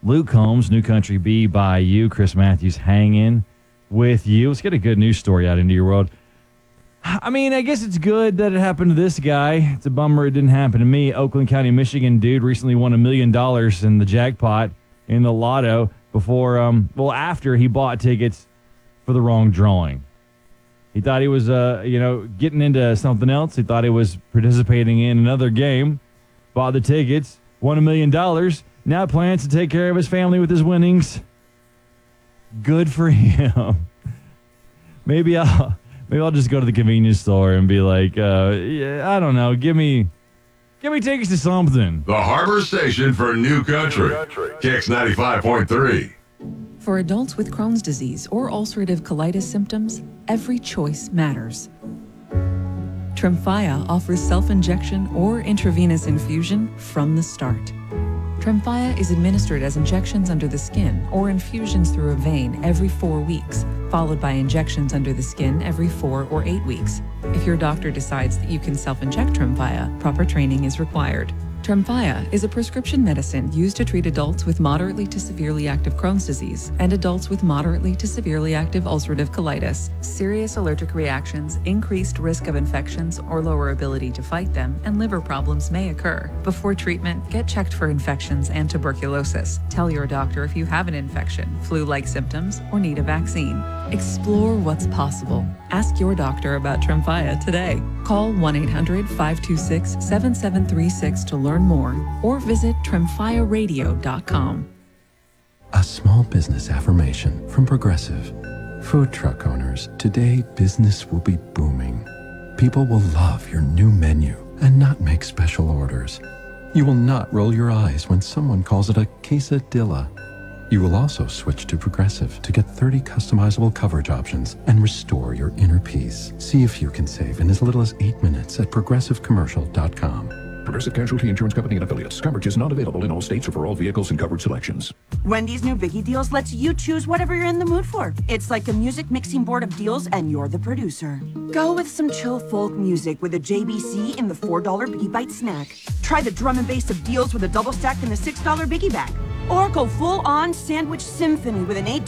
Luke Combs, New Country B by you. Chris Matthews hanging with you. Let's get a good news story out into your world. I mean, I guess it's good that it happened to this guy. It's a bummer it didn't happen to me. Oakland County, Michigan dude recently won $1 million in the jackpot in the lotto after he bought tickets for the wrong drawing. He thought he was, getting into something else. He thought he was participating in another game, bought the tickets, won $1 million, now plans to take care of his family with his winnings. Good for him. Maybe I'll just go to the convenience store and be like, I don't know, give me tickets to something. The Harbor Station for New Country. Kicks 95.3. For adults with Crohn's disease or ulcerative colitis symptoms, every choice matters. Tremfya offers self-injection or intravenous infusion from the start. Tremfya is administered as injections under the skin or infusions through a vein every 4 weeks, followed by injections under the skin every 4 or 8 weeks. If your doctor decides that you can self-inject Tremfya, proper training is required. Tremfya is a prescription medicine used to treat adults with moderately to severely active Crohn's disease and adults with moderately to severely active ulcerative colitis. Serious allergic reactions, increased risk of infections or lower ability to fight them, and liver problems may occur. Before treatment, get checked for infections and tuberculosis. Tell your doctor if you have an infection, flu-like symptoms, or need a vaccine. Explore what's possible. Ask your doctor about Tremfya today. Call 1-800-526-7736 to learn more or visit tremfyaradio.com. A small business affirmation from Progressive. Food truck owners, today business will be booming. People will love your new menu and not make special orders. You will not roll your eyes when someone calls it a quesadilla. You will also switch to Progressive to get 30 customizable coverage options and restore your inner peace. See if you can save in as little as 8 minutes at progressivecommercial.com. Progressive Casualty Insurance Company and Affiliates. Coverage is not available in all states or for all vehicles and coverage selections. Wendy's new Biggie Deals lets you choose whatever you're in the mood for. It's like a music mixing board of deals and you're the producer. Go with some chill folk music with a JBC in the $4 Biggie Bite snack. Try the drum and bass of deals with a double stack in the $6 Biggie Bag. Or go full on sandwich symphony with an $8